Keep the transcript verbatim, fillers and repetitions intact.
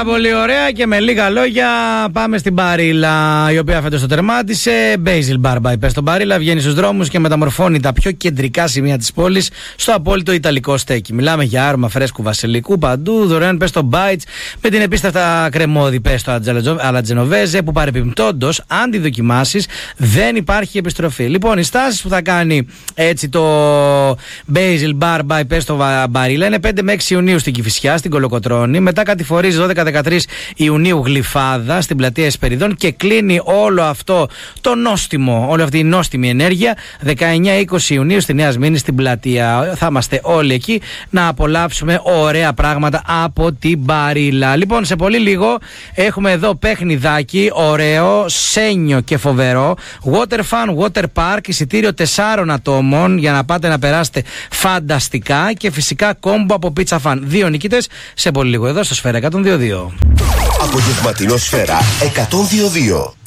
πολύ ωραία και με λίγα λόγια πάμε στην Μπαρίλα, η οποία φέτος το τερμάτισε. Basil Bar by Pesto Barilla βγαίνει στους δρόμους και μεταμορφώνει τα πιο κεντρικά σημεία της πόλης στο απόλυτο ιταλικό στέκι. Μιλάμε για άρωμα φρέσκου βασιλικού παντού, δωρεάν Pesto Bites με την επίστευτα κρεμόδι Pesto alla Genovese που παρεπιπτόντως, αν τη δοκιμάσεις, δεν υπάρχει επιστροφή. Λοιπόν, οι στάσεις που θα κάνει έτσι το Basil Bar by Pesto Barilla είναι πέντε με έξι Ιουνίου στην Κηφισιά, στην Κολοκοτρώνη. Μετά κατηφορίζει δώδεκα με δεκατρείς Ιουνίου Γλυφάδα στην πλατεία Εσπεριδών και κλείνει όλο αυτό το νόστιμο, όλη αυτή η νόστιμη ενέργεια δεκαεννιά με είκοσι Ιουνίου στη Νέα Σμύρνη στην πλατεία. Θα είμαστε όλοι εκεί να απολαύσουμε ωραία πράγματα από την Μπαρίλα. Λοιπόν, σε πολύ λίγο έχουμε εδώ παιχνιδάκι ωραίο, σένιο και φοβερό. Water Fun Water Park, εισιτήριο τεσσάρων ατόμων για να πάτε να περάσετε φανταστικά και φυσικά κόμπο από Pizza Fun. Δύο νικητές σε πολύ λίγο εδώ στο Σφαίρα εκατόν δύο δύο. Απογευματινό Σφαίρα εκατόν δύο δύο.